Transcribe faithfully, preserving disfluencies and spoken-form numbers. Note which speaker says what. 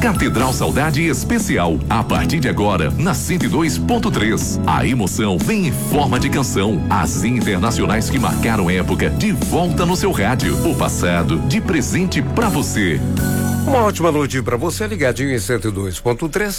Speaker 1: Catedral Saudade Especial, a partir de agora, na cento e dois ponto três. A emoção vem em forma de canção. As internacionais que marcaram época, de volta no seu rádio. O passado, de presente pra você.
Speaker 2: Uma ótima noite pra você, ligadinho em cento e dois ponto três.